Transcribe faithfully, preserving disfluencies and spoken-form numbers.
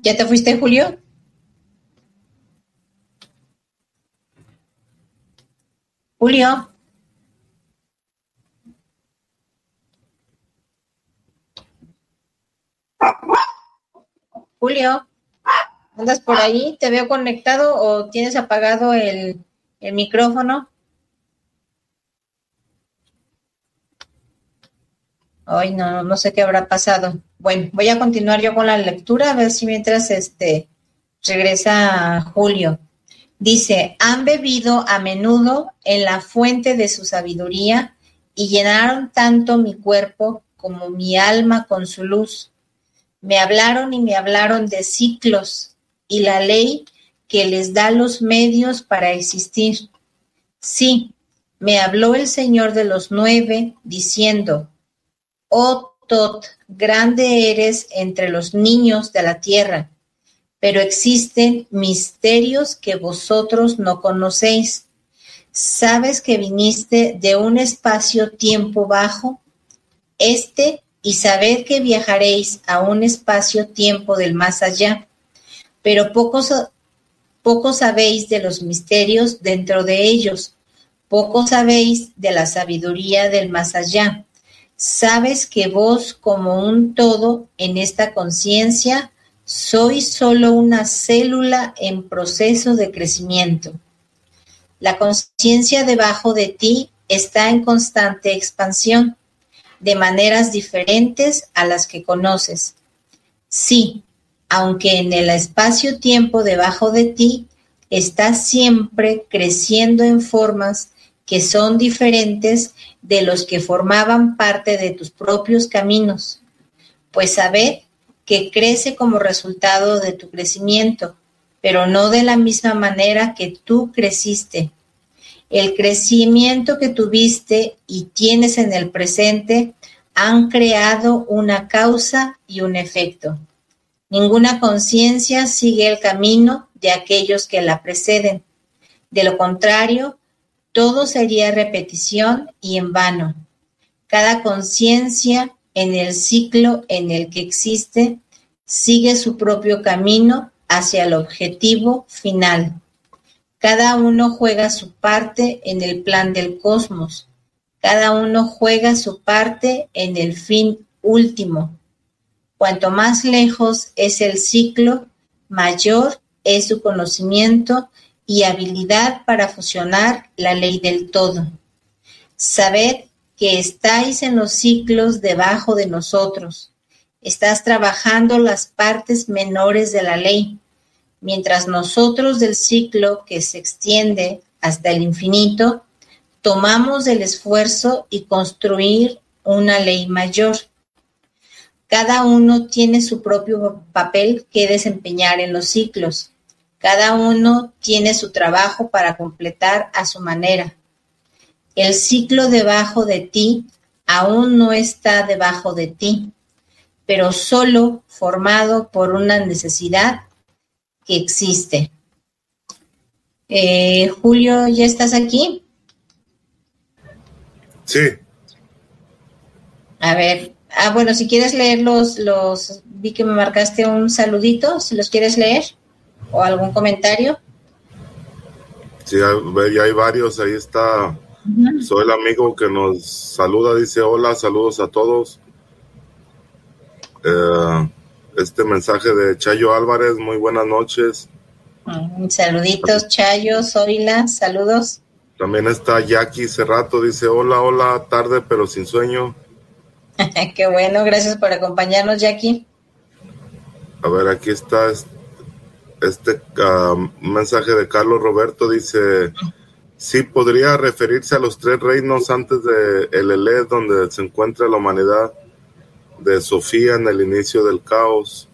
¿Ya te fuiste, Julio? Julio. Julio, ¿andas por ahí? ¿Te veo conectado o tienes apagado el, el micrófono? Ay, no, no sé qué habrá pasado. Bueno, voy a continuar yo con la lectura, a ver si mientras este regresa Julio. Dice, han bebido a menudo en la fuente de su sabiduría y llenaron tanto mi cuerpo como mi alma con su luz. Me hablaron y me hablaron de ciclos y la ley que les da los medios para existir. Sí, me habló el Señor de los nueve, diciendo, oh Tot, grande eres entre los niños de la tierra, pero existen misterios que vosotros no conocéis. ¿Sabes que viniste de un espacio-tiempo bajo? Este, y sabed que viajaréis a un espacio-tiempo del más allá, pero pocos, poco sabéis de los misterios dentro de ellos, poco sabéis de la sabiduría del más allá. Sabes que vos, como un todo en esta conciencia, sois solo una célula en proceso de crecimiento. La conciencia debajo de ti está en constante expansión, de maneras diferentes a las que conoces. Sí, aunque en el espacio-tiempo debajo de ti está siempre creciendo en formas que son diferentes de los que formaban parte de tus propios caminos, pues sabed que crece como resultado de tu crecimiento, pero no de la misma manera que tú creciste. El crecimiento que tuviste y tienes en el presente han creado una causa y un efecto. Ninguna conciencia sigue el camino de aquellos que la preceden. De lo contrario, todo sería repetición y en vano. Cada conciencia en el ciclo en el que existe sigue su propio camino hacia el objetivo final. Cada uno juega su parte en el plan del cosmos. Cada uno juega su parte en el fin último. Cuanto más lejos es el ciclo, mayor es su conocimiento y habilidad para fusionar la ley del todo. Sabed que estáis en los ciclos debajo de nosotros. Estás trabajando las partes menores de la ley, mientras nosotros del ciclo que se extiende hasta el infinito, tomamos el esfuerzo y construir una ley mayor. Cada uno tiene su propio papel que desempeñar en los ciclos. Cada uno tiene su trabajo para completar a su manera. El ciclo debajo de ti aún no está debajo de ti, pero solo formado por una necesidad que existe. Eh, Julio, ¿ya estás aquí? Sí. A ver, ah, bueno, si quieres leer los, los, vi que me marcaste un saludito, si los quieres leer, o algún comentario. Sí, ya hay varios, ahí está. Uh-huh. Soy el amigo que nos saluda, dice hola, saludos a todos. Eh, este mensaje de Chayo Álvarez, muy buenas noches. Uh, saluditos, Chayo, Zoila, saludos. También está Jackie Cerrato, dice hola, hola, tarde pero sin sueño. Qué bueno, gracias por acompañarnos, Jackie. A ver, aquí está este, este uh, mensaje de Carlos Roberto, dice, sí, podría referirse a los tres reinos antes de el Eled, donde se encuentra la humanidad de Sofía en el inicio del caos.